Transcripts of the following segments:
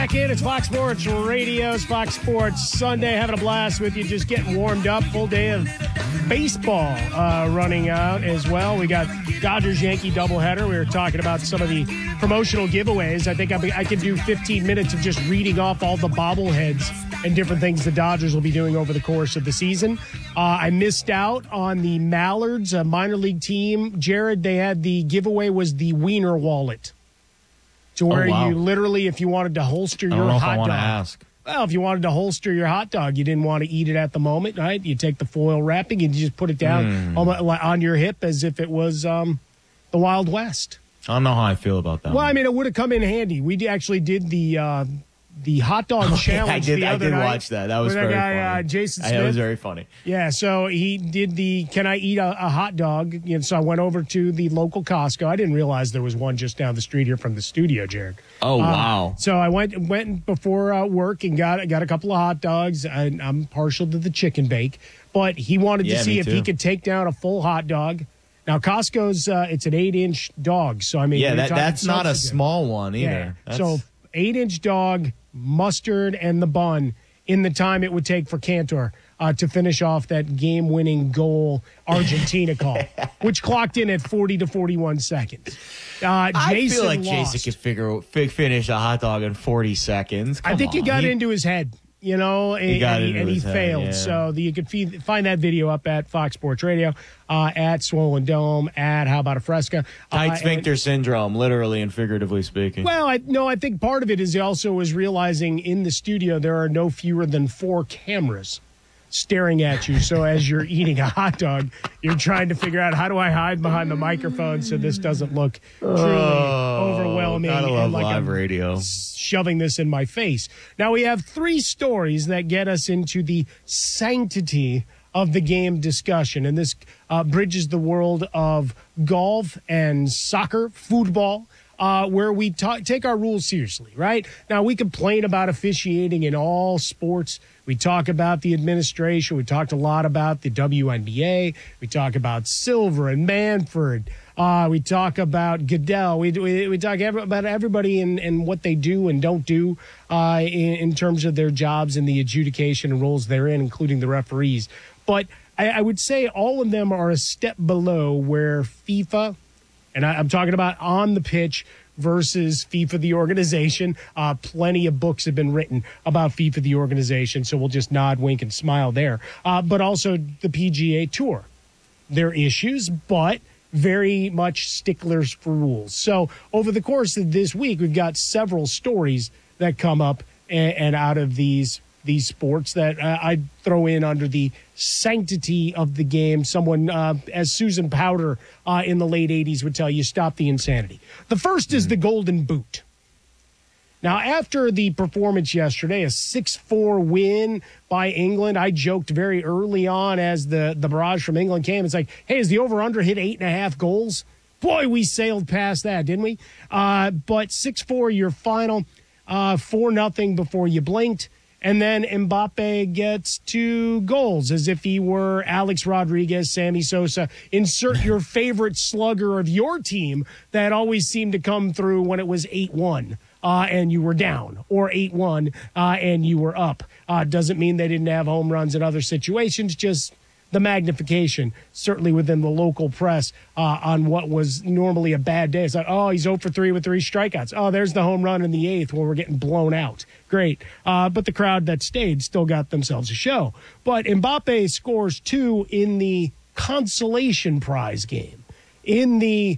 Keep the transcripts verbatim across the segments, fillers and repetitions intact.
back in. It's Fox Sports Radio's Fox Sports Sunday. Having a blast with you, just getting warmed up. Full day of baseball uh, running out as well. We got Dodgers-Yankee doubleheader. We were talking about some of the promotional giveaways. I think I, I can do fifteen minutes of just reading off all the bobbleheads and different things the Dodgers will be doing over the course of the season. Uh, I missed out on the Mallards, a minor league team. Jared, they had the giveaway was the Wiener wallet. To where oh, wow. you literally, if you wanted to holster your I don't know hot if I want dog. to ask. Well, if you wanted to holster your hot dog, you didn't want to eat it at the moment, right? You take the foil wrapping and you just put it down mm. on, on your hip as if it was um, the Wild West. I don't know how I feel about that. Well, one. I mean, it would have come in handy. We actually did the uh, the hot dog challenge. I did. the I other did night watch that. That was with very that guy, funny. Uh, Jason Smith. That was very funny. Yeah, so he did the "Can I eat a, a hot dog?" You know, so I went over to the local Costco. I didn't realize there was one just down the street here from the studio, Jared. Oh uh, wow! So I went went before uh, work and got got a couple of hot dogs. I, I'm partial to the chicken bake, but he wanted Yeah, to see me if too. he could take down a full hot dog. Now Costco's uh, it's an eight inch dog, so I mean, Yeah, you're that, talking that's not a substantive. small one either. Yeah. That's, So eight inch dog, mustard, and the bun in the time it would take for Cantor uh, to finish off that game winning goal Argentina call, which clocked in at forty to forty-one seconds. Uh, I Jason feel like lost. Jason could figure fi- finish a hot dog in forty seconds. Come I think on. he got He- into his head. You know, and He got and he, into and he his head, failed. yeah. So the, you could fee- find that video up at Fox Sports Radio, uh, at Swollen Dome, at How About a Fresca. Tight Uh, sphincter syndrome, literally and figuratively speaking. Well, I, no, I think part of it is he also was realizing in the studio there are no fewer than four cameras staring at you. So as you're eating a hot dog, you're trying to figure out, how do I hide behind the microphone so this doesn't look truly Oh, overwhelming gotta love and like live I'm radio. shoving this in my face. Now we have three stories that get us into the sanctity of the game discussion, and this uh, bridges the world of golf and soccer, football, uh, where we ta- take our rules seriously, right? Now, we complain about officiating in all sports. We talk about the administration. We talked a lot about the W N B A. We talk about Silver and Manford. Uh, we talk about Goodell. We we, we talk every, about everybody and, and what they do and don't do uh, in, in terms of their jobs and the adjudication and roles they're in, including the referees. But I, I would say all of them are a step below where FIFA, and I, I'm talking about on the pitch versus FIFA, the organization. Uh, plenty of books have been written about FIFA, the organization, so we'll just nod, wink, and smile there. Uh, but also the P G A Tour. There are issues, but very much sticklers for rules. So over the course of this week, we've got several stories that come up and, and out of these these sports that uh, I'd throw in under the sanctity of the game. Someone, uh, as Susan Powder uh, in the late eighties would tell you, stop the insanity. The first is the Golden Boot. Now, after the performance yesterday, a six four win by England, I joked very early on as the, the barrage from England came. It's like, hey, is the over-under hit eight and a half goals? Boy, we sailed past that, didn't we? Uh, but six four, your final, uh, four nothing before you blinked. And then Mbappe gets two goals as if he were Alex Rodriguez, Sammy Sosa. Insert your favorite slugger of your team that always seemed to come through when it was eight one. Uh, and you were down, or eight one, uh, and you were up. Uh, doesn't mean they didn't have home runs in other situations, just the magnification, certainly within the local press, uh, on what was normally a bad day. It's like, oh, he's oh for three with three strikeouts. Oh, there's the home run in the eighth where we're getting blown out. Great. Uh, but the crowd that stayed still got themselves a show. But Mbappe scores two in the consolation prize game, in the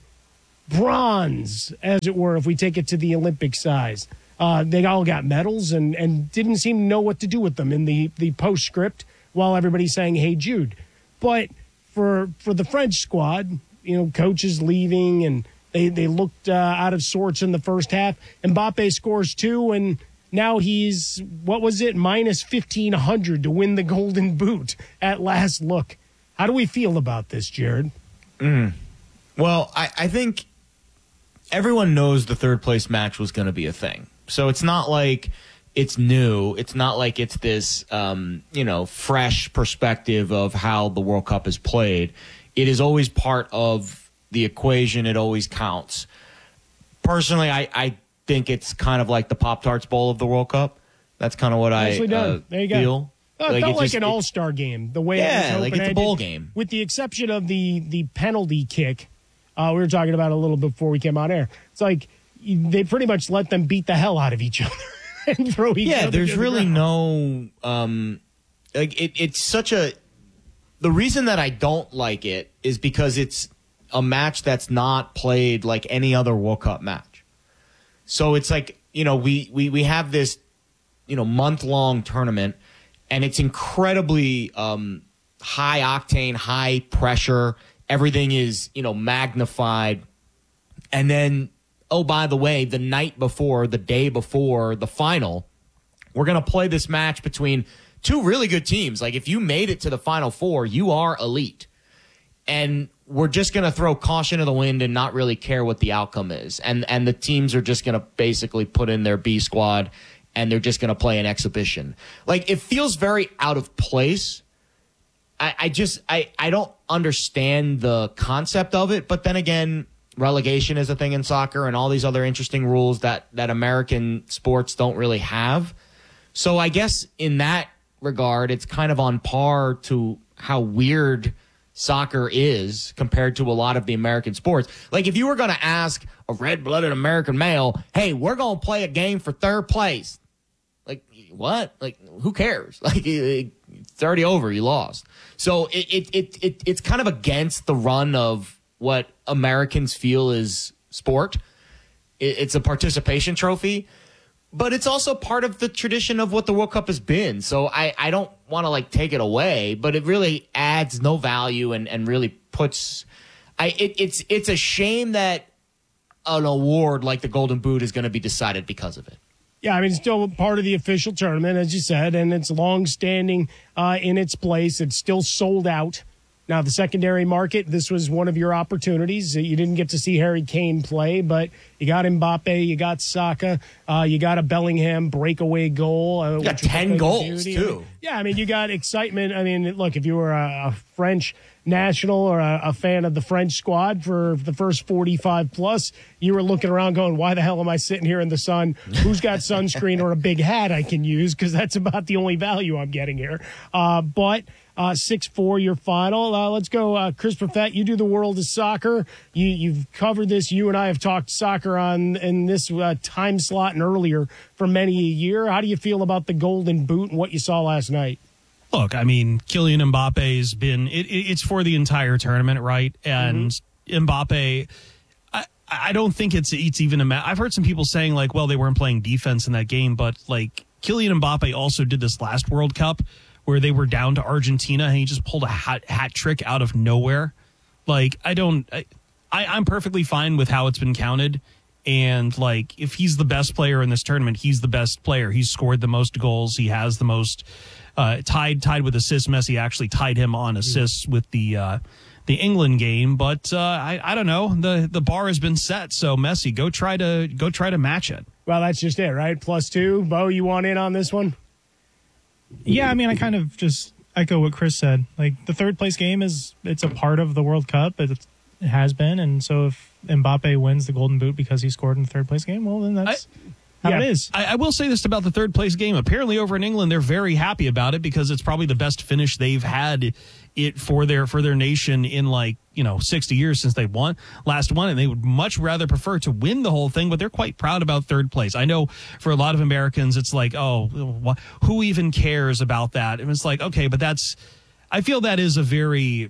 bronze, as it were, if we take it to the Olympic size. Uh, they all got medals and, and didn't seem to know what to do with them in the, the postscript while everybody's saying, hey, Jude. But for for the French squad, you know, coaches leaving and they, they looked uh, out of sorts in the first half. Mbappe scores two, and now he's, what was it, minus fifteen hundred to win the Golden Boot at last look. How do we feel about this, Jared? Mm. Well, I, I think everyone knows the third place match was going to be a thing. So it's not like it's new. It's not like it's this, um, you know, fresh perspective of how the World Cup is played. It is always part of the equation. It always counts. Personally, I, I think it's kind of like the Pop-Tarts Bowl of the World Cup. That's kind of what Nicely I done. uh, there you feel. Go. Oh, it like felt it like just, an it, all-star game, the way yeah, it was like it's a bowl game. With the exception of the, the penalty kick, uh, we were talking about it a little before we came on air. It's like they pretty much let them beat the hell out of each other and throw each yeah, other there's to the really ground. no um, like it, it's such a. The reason that I don't like it is because it's a match that's not played like any other World Cup match. So it's like, you know, we we we have this, you know, month long tournament, and it's incredibly um, high octane, high pressure. Everything is, you know, magnified, and then. Oh, by the way, the night before, the day before the final, we're going to play this match between two really good teams. Like, if you made it to the Final Four, you are elite. And we're just going to throw caution to the wind and not really care what the outcome is. And and the teams are just going to basically put in their B squad, and they're just going to play an exhibition. Like, it feels very out of place. I, I just, I, I don't understand the concept of it. But then again, relegation is a thing in soccer and all these other interesting rules that, that American sports don't really have. So I guess in that regard, it's kind of on par to how weird soccer is compared to a lot of the American sports. Like if you were going to ask a red-blooded American male, hey, we're going to play a game for third place. Like, what? Like, who cares? Like, it's already over. You lost. So it, it, it, it it's kind of against the run of what Americans feel is sport. It's a participation trophy, but it's also part of the tradition of what the World Cup has been. So I, I don't want to like take it away, but it really adds no value and, and really puts I it, it's it's a shame that an award like the Golden Boot is going to be decided because of it. Yeah, I mean, it's still part of the official tournament, as you said, and it's long-standing uh, in its place. It's still sold out. Now, the secondary market, this was one of your opportunities. You didn't get to see Harry Kane play, but you got Mbappe, you got Saka, uh, you got a Bellingham breakaway goal. Uh, you got ten goals, too. I mean, yeah, I mean, you got excitement. I mean, look, if you were a, a French national or a, a fan of the French squad for the first forty-five plus, you were looking around going, why the hell am I sitting here in the sun? Who's got sunscreen or a big hat I can use? Because that's about the only value I'm getting here. Uh, but... Uh, six four, your final. Uh, let's go, uh, Chris Perfett. You do the world of soccer. You, you've covered this. You and I have talked soccer on in this uh, time slot and earlier for many a year. How do you feel about the Golden Boot and what you saw last night? Look, I mean, Kylian Mbappe's been it, it, it's for the entire tournament, right? And mm-hmm. Mbappe, I, I don't think it's it's even a match. I've heard some people saying like, well, they weren't playing defense in that game, but like Kylian Mbappe also did this last World Cup where they were down to Argentina and he just pulled a hat, hat trick out of nowhere. Like, I don't, I, I, I'm perfectly fine with how it's been counted. And like, if he's the best player in this tournament, he's the best player. He's scored the most goals. He has the most, uh, tied, tied with assists. Messi actually tied him on assists with the, uh, the England game. But, uh, I, I don't know. The, the bar has been set. So Messi, go try to, go try to match it. Well, that's just it, right? Plus two. Bo, you want in on this one? Yeah, I mean, I kind of just echo what Chris said. Like, the third place game is, it's a part of the World Cup. It, it has been. And so if Mbappe wins the Golden Boot because he scored in the third place game, well, then that's I, how yeah. it is. I, I will say this about the third place game. Apparently over in England, they're very happy about it because it's probably the best finish they've had it for their, for their nation in like, you know, sixty years since they won last one. And they would much rather prefer to win the whole thing, but they're quite proud about third place. I know for a lot of Americans, it's like, oh, wh- who even cares about that? And it's like, okay, but that's, I feel that is a very,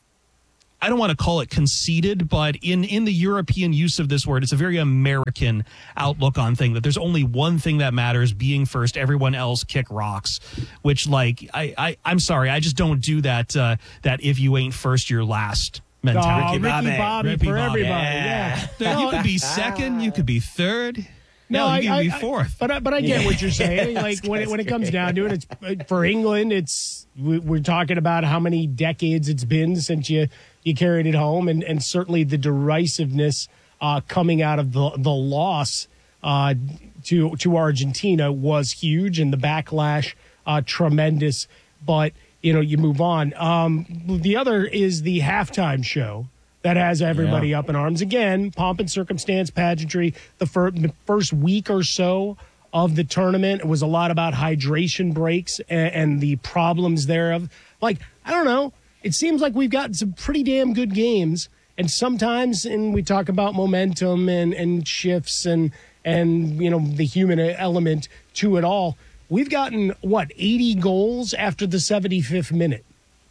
I don't want to call it conceited, but in, in the European use of this word, it's a very American outlook on thing that there's only one thing that matters, being first, everyone else kick rocks, which like, I, I, I'm sorry, I just don't do that, uh, that if you ain't first, you're last mentality. Oh, Ricky Bobby, Bobby Ricky for Bobby. everybody, Yeah. yeah. You could be second, you could be third. No, No, I, you can I, be fourth. But I, but I get what you're saying. Like when it, when it comes down to it, it's for England. It's we, we're talking about how many decades it's been since you you carried it home, and, and certainly the derisiveness uh, coming out of the the loss uh, to to Argentina was huge, and the backlash uh, tremendous. But you know, you move on. Um, the other is the halftime show that has everybody yeah. up in arms. Again, pomp and circumstance, pageantry. The, fir- the first week or so of the tournament, it was a lot about hydration breaks and, and the problems thereof. Like, I don't know. It seems like we've gotten some pretty damn good games. And sometimes, and we talk about momentum and, and shifts and, and, you know, the human element to it all. We've gotten, what, eighty goals after the seventy-fifth minute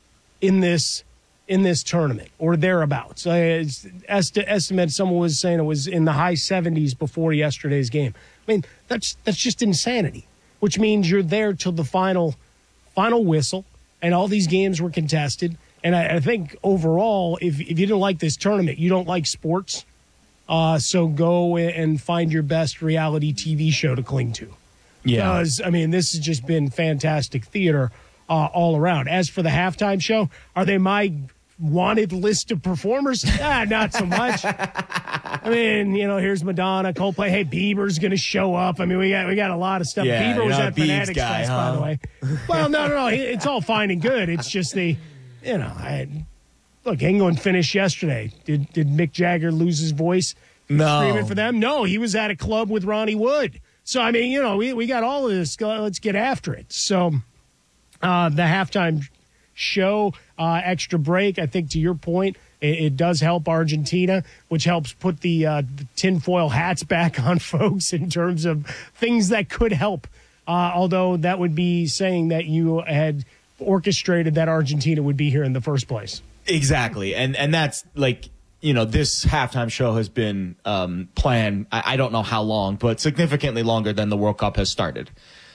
in this in this tournament or thereabouts. Uh, est- estimate, someone was saying it was in the high seventies before yesterday's game. I mean, that's that's just insanity, which means you're there till the final final whistle, and all these games were contested. And I, I think overall, if, if you didn't like this tournament, you don't like sports, uh, so go and find your best reality T V show to cling to. Yeah. Because, I mean, this has just been fantastic theater uh, all around. As for the halftime show, are they my wanted list of performers? Ah, not so much. I mean, you know, here's Madonna, Coldplay. Hey, Bieber's going to show up. I mean, we got we got a lot of stuff. Yeah, Bieber was not at a Biebs Fanatics guy, Fest, huh? by the way. Well, no, no, no. It's all fine and good. It's just the, you know, I, look, England finished yesterday. Did did Mick Jagger lose his voice No. screaming for them? No, he was at a club with Ronnie Wood. So, I mean, you know, we, we got all of this. Let's get after it. So, uh, the halftime show, uh, extra break, I think to your point, it, it does help Argentina, which helps put the, uh, the tinfoil hats back on folks in terms of things that could help. Uh, although that would be saying that you had orchestrated that Argentina would be here in the first place. Exactly. And, and that's like, you know, this halftime show has been um, planned, I, I don't know how long, but significantly longer than the World Cup has started.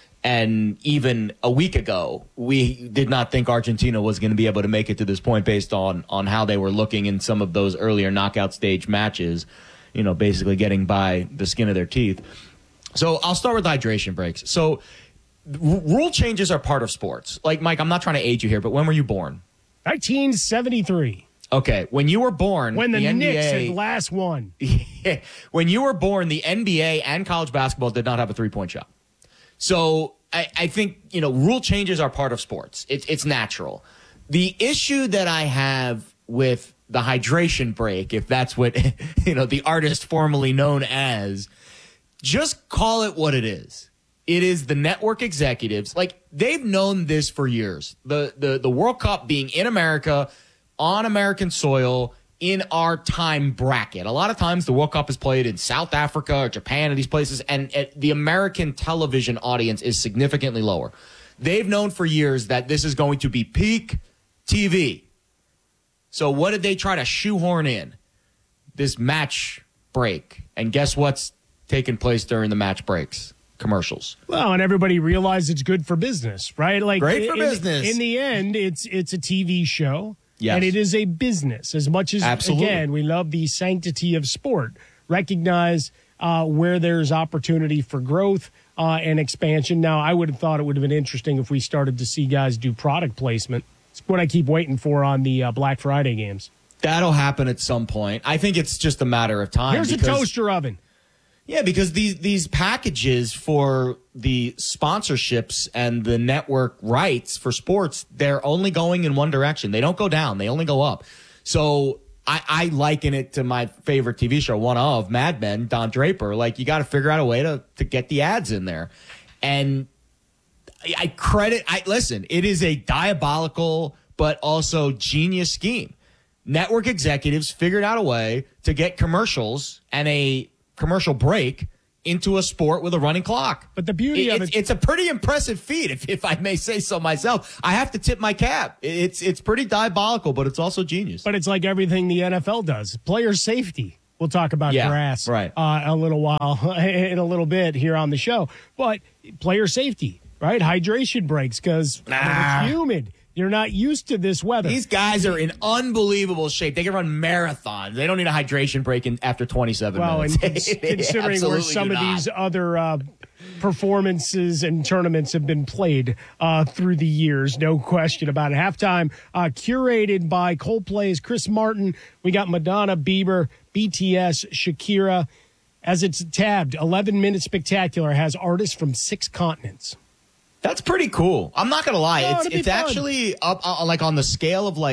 And even a week ago, we did not think Argentina was going to be able to make it to this point based on, on how they were looking in some of those earlier knockout stage matches, you know, basically getting by the skin of their teeth. So I'll start with hydration breaks. So r- rule changes are part of sports. Like, Mike, I'm not trying to age you here, but when were you born? nineteen seventy-three. Okay, when you were born, When the, the Knicks N B A, had last won. when you were born, the N B A and college basketball did not have a three-point shot. So I, I think, you know, rule changes are part of sports. It's it's natural. The issue that I have with the hydration break, if that's what, you know, the artist formerly known as, just call it what it is. It is the network executives. Like, they've known this for years. The the the World Cup being in America, on American soil, in our time bracket. A lot of times the World Cup is played in South Africa or Japan or these places, and, and the American television audience is significantly lower. They've known for years that this is going to be peak T V. So what did they try to shoehorn in? This match break. And guess what's taking place during the match breaks? Commercials. Well, and everybody realized it's good for business, right? Like, Great for in, business. In the end, it's it's a T V show. Yes. And it is a business. As much as, Absolutely. again, we love the sanctity of sport, recognize uh, where there's opportunity for growth uh, and expansion. Now, I would have thought it would have been interesting if we started to see guys do product placement. It's what I keep waiting for on the uh, Black Friday games. That'll happen at some point. I think it's just a matter of time. Here's because, a toaster oven. Yeah, because these these packages for the sponsorships and the network rights for sports, they're only going in one direction. They don't go down. They only go up. So I, I liken it to my favorite T V show, one of Mad Men, Don Draper. Like, you got to figure out a way to, to get the ads in there. And I, I credit, I listen, it is a diabolical but also genius scheme. Network executives figured out a way to get commercials and a commercial break into a sport with a running clock. But the beauty it, of it's, it, it's a pretty impressive feat, if, if I may say so myself. I have to tip my cap. It's it's pretty diabolical, but it's also genius. but it's like everything the N F L does. Player safety. We'll talk about Yeah, grass right. uh, a little while, in a little bit here on the show. But player safety, right? Hydration breaks because Ah. it's humid. You're not used to this weather. These guys are in unbelievable shape. They can run marathons. They don't need a hydration break in, after twenty-seven well, minutes. and cons- considering where Absolutely some do of not. these other uh, performances and tournaments have been played uh, through the years, no question about it. Halftime uh, curated by Coldplay's Chris Martin. We got Madonna, Bieber, B T S, Shakira. As it's tabbed, eleven minute spectacular has artists from six continents. That's pretty cool. I'm not gonna lie. No, it's it'd be it's fun. actually up uh, like on the scale of like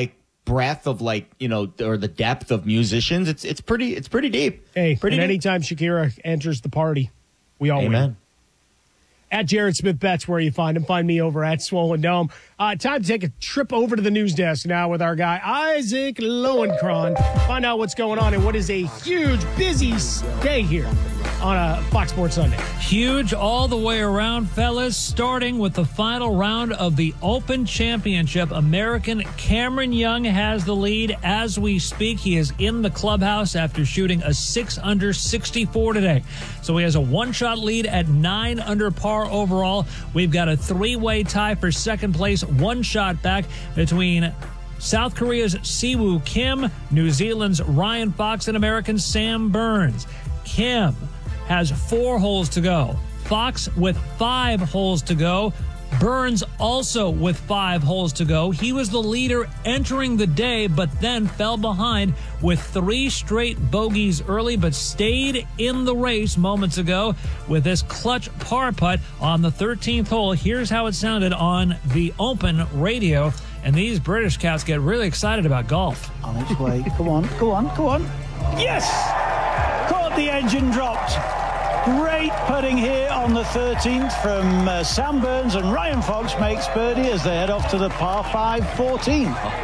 breadth of like, you know, or the depth of musicians, it's it's pretty it's pretty deep. Hey, pretty and deep. anytime Shakira enters the party, we all Amen. win. At Jared Smith Betts, where you find him. Find me over at Swollen Dome. Uh, time to take a trip over to the news desk now with our guy, Isaac Lowenkron. Find out what's going on and what is a huge, busy day here on a Fox Sports Sunday. Huge all the way around, fellas, starting with the final round of the Open Championship. American Cameron Young has the lead as we speak. He is in the clubhouse after shooting a six under sixty-four today. So he has a one-shot lead at nine under par overall. We've got a three-way tie for second place, one shot back between South Korea's Siwoo Kim, New Zealand's Ryan Fox, and American Sam Burns. Kim has four holes to go. Fox with five holes to go. Burns also with five holes to go. He was the leader entering the day, but then fell behind with three straight bogeys early, but stayed in the race moments ago with this clutch par putt on the thirteenth hole. Here's how it sounded on the Open radio. And these British cats get really excited about golf. On its way. Come on, go on, go on. Yes! Caught the engine dropped. Great putting here on the thirteenth from uh, Sam Burns, and Ryan Fox makes birdie as they head off to the par five fourteen.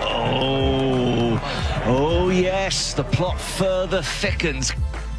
Oh, oh yes, the plot further thickens.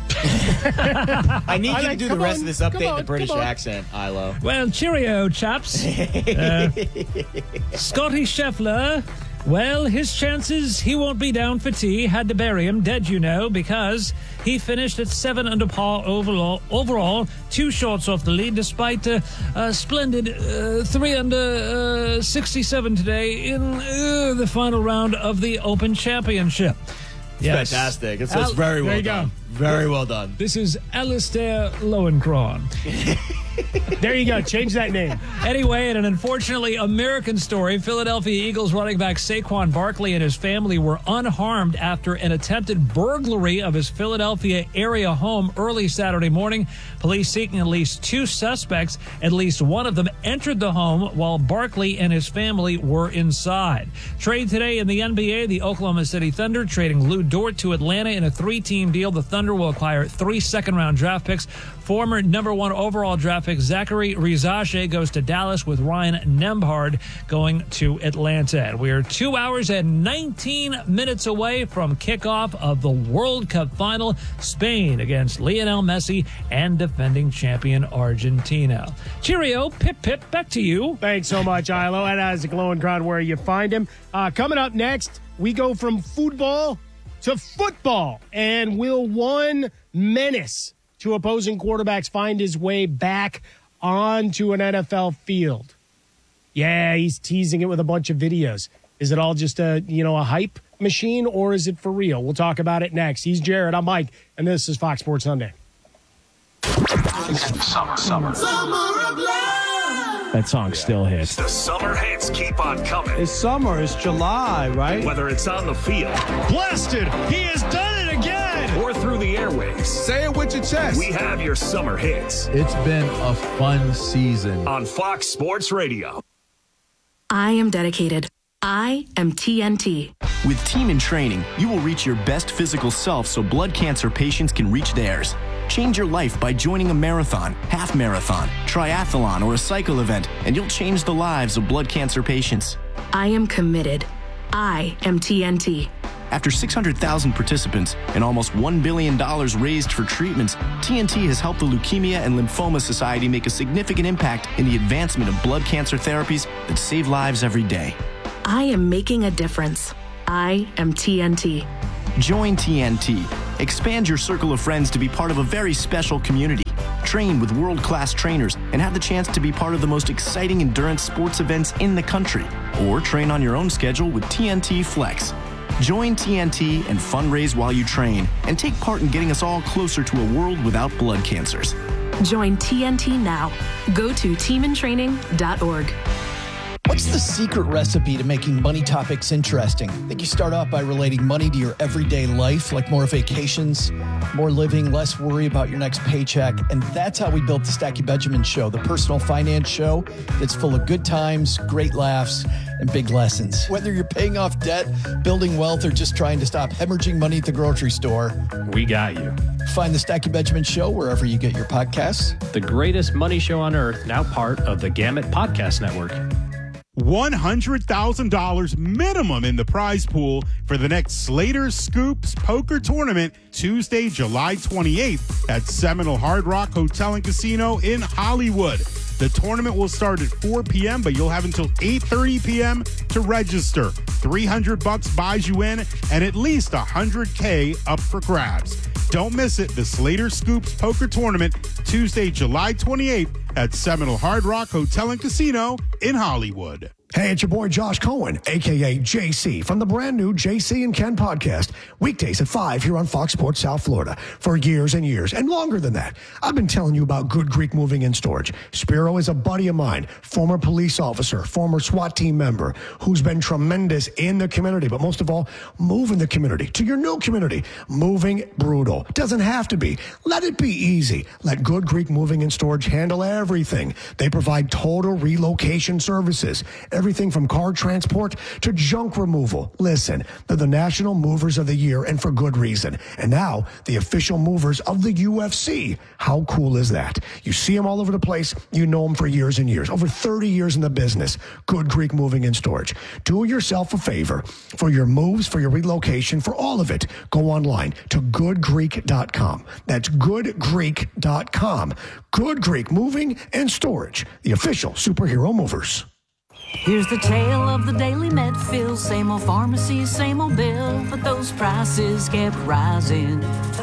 I need I you like- to do come the rest on, of this come update in on, the British come on. accent, Ilo. Well, cheerio, chaps. Uh, Scotty Scheffler, well, his chances, he won't be down for tea. Had to bury him dead, you know, because he finished at seven under par overall, overall two shots off the lead, despite a, a splendid uh, three under uh, sixty-seven today in uh, the final round of the Open Championship. Yes. Fantastic. It's, Al- it's very there well you go. done. Very well done. This is Alistair Lowenkron. There you go. Change that name. Anyway, in an unfortunately American story, Philadelphia Eagles running back Saquon Barkley and his family were unharmed after an attempted burglary of his Philadelphia area home early Saturday morning. Police seeking at least two suspects. At least one of them entered the home while Barkley and his family were inside. Trade today in the N B A, the Oklahoma City Thunder trading Lou Dort to Atlanta in a three-team deal. The Thunder will acquire three second-round draft picks. Former number one overall draft pick Zachary Rizache goes to Dallas, with Ryan Nembhard going to Atlanta. And we are two hours and nineteen minutes away from kickoff of the World Cup final, Spain against Lionel Messi and defending champion Argentina. Cheerio, pip pip, back to you. Thanks so much, Ilo. And Isaac Lowenkron, where you find him. Uh, coming up next, we go from football to football. And will one menace to opposing quarterbacks find his way back onto an N F L field? Yeah, he's teasing it with a bunch of videos. Is it all just a, you know, a hype machine, or is it for real? We'll talk about it next. He's Jared, I'm Mike, and this is Fox Sports Sunday. Summer, summer. That song still hits. The summer hits keep on coming. It's summer, it's July, right? Whether it's on the field Blasted! He has done it again! or through the airwaves, Say it with your chest. we have your summer hits It's been a fun season. on Fox Sports Radio. I am dedicated. I am T N T. With Team in Training, you will reach your best physical self so blood cancer patients can reach theirs. Change your life by joining a marathon, half marathon, triathlon, or a cycle event, and you'll change the lives of blood cancer patients. I am committed. I am T N T. After six hundred thousand participants and almost one billion dollars raised for treatments, T N T has helped the Leukemia and Lymphoma Society make a significant impact in the advancement of blood cancer therapies that save lives every day. I am making a difference. I am T N T. Join T N T. Expand your circle of friends to be part of a very special community. Train with world-class trainers and have the chance to be part of the most exciting endurance sports events in the country. Or train on your own schedule with T N T Flex. Join T N T and fundraise while you train, and take part in getting us all closer to a world without blood cancers. Join T N T now. Go to team in training dot org. What's the secret recipe to making money topics interesting? I think you start off by relating money to your everyday life, like more vacations, more living, less worry about your next paycheck. And that's how we built the Stacky Benjamin Show, the personal finance show that's full of good times, great laughs, and big lessons. Whether you're paying off debt, building wealth, or just trying to stop hemorrhaging money at the grocery store, we got you. Find the Stacky Benjamin Show wherever you get your podcasts. The greatest money show on earth, now part of the Gamut Podcast Network. one hundred thousand dollars minimum in the prize pool for the next Slater Scoops Poker Tournament, Tuesday, July twenty-eighth at Seminole Hard Rock Hotel and Casino in Hollywood. The tournament will start at four p.m., but you'll have until eight thirty p.m. to register. three hundred bucks buys you in, and at least one hundred K up for grabs. Don't miss it. The Slater Scoops Poker Tournament, Tuesday, July twenty-eighth at Seminole Hard Rock Hotel and Casino in Hollywood. Hey, it's your boy Josh Cohen, a k a. J C, from the brand new J C and Ken podcast, weekdays at five here on Fox Sports South Florida. For years and years, and longer than that, I've been telling you about Good Greek Moving and Storage. Spiro is a buddy of mine, former police officer, former SWAT team member, who's been tremendous in the community, but most of all, moving the community to your new community. Moving brutal. Doesn't have to be. Let it be easy. Let Good Greek Moving and Storage handle everything. They provide total relocation services. Everything from car transport to junk removal. Listen, they're the National Movers of the Year, and for good reason. And now, the official movers of the U F C. How cool is that? You see them all over the place. You know them for years and years. Over thirty years in the business. Good Greek Moving and Storage. Do yourself a favor. For your moves, for your relocation, for all of it, go online to good greek dot com. That's good greek dot com. Good Greek Moving and Storage. The official superhero movers. Here's the tale of the daily Medfield. Same old pharmacy, same old bill, but those prices kept rising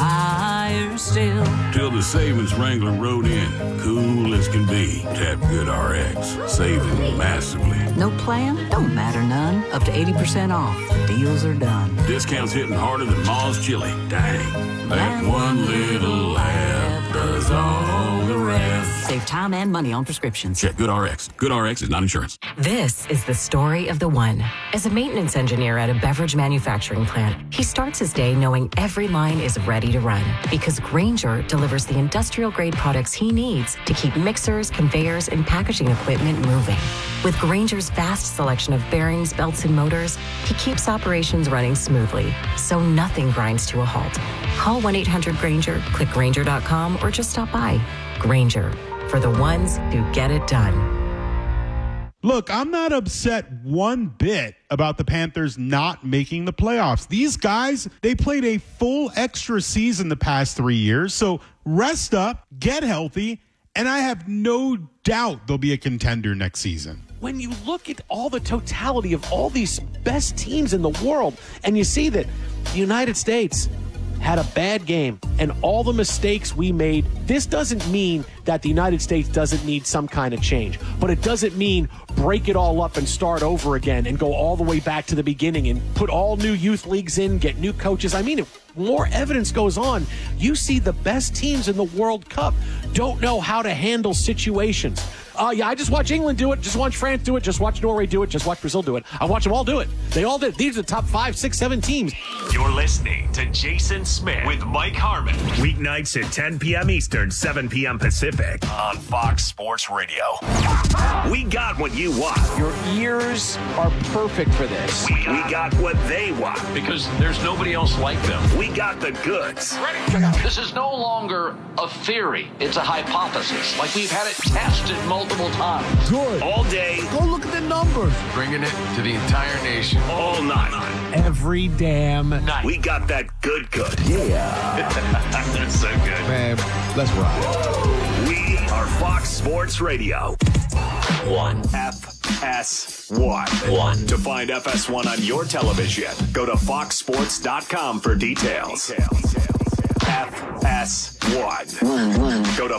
higher still. Till the savings wrangler rode in, cool as can be. Tap Good R X, saving massively. No plan? Don't matter none. Up to eighty percent off. The deals are done. Discounts hitting harder than Ma's chili. Dang, that one little laugh does all the rest. Save time and money on prescriptions. Check Good R X. Good R X is not insurance. This is the story of the one. As a maintenance engineer at a beverage manufacturing plant, he starts his day knowing every line is ready to run because Grainger delivers the industrial-grade products he needs to keep mixers, conveyors, and packaging equipment moving. With Grainger's vast selection of bearings, belts, and motors, he keeps operations running smoothly, so nothing grinds to a halt. Call one eight hundred Grainger, click Grainger dot com, or just stop by. Grainger, for the ones who get it done. Look, I'm not upset one bit about the Panthers not making the playoffs. These guys, they played a full extra season the past three years, so rest up, get healthy, and I have no doubt they'll be a contender next season. When you look at all the totality of all these best teams in the world, and you see that the United States had a bad game and all the mistakes we made, this doesn't mean that the United States doesn't need some kind of change, but it doesn't mean break it all up and start over again and go all the way back to the beginning and put all new youth leagues in, get new coaches. I mean, if more evidence goes on, you see the best teams in the World Cup don't know how to handle situations. Uh, yeah, I just watch England do it, just watch France do it, just watch Norway do it, just watch Brazil do it. I watch them all do it. They all did. These are the top five, six, seven teams. You're listening to Jason Smith with Mike Harmon. Weeknights at ten p.m. Eastern, seven p.m. Pacific on Fox Sports Radio. We got what you want. Your ears are perfect for this. We, we got what they want. Because there's nobody else like them. We got the goods. This is no longer a theory. It's a hypothesis. Like we've had it tested multiple times. Good. All day. Go look at the numbers. Bringing it to the entire nation. All night. Every damn night. We got that good good. Yeah. That's so good. Man, let's ride. We are Fox Sports Radio. One. F S one. One. To find F S one on your television, go to fox sports dot com for details. Details. F S one. One, one. Go to